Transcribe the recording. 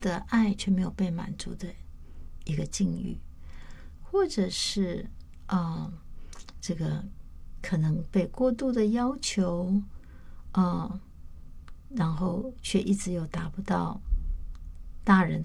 的爱却没有被满足的一个境遇，或者是这个可能被过度的要求，然后却一直又达不到大人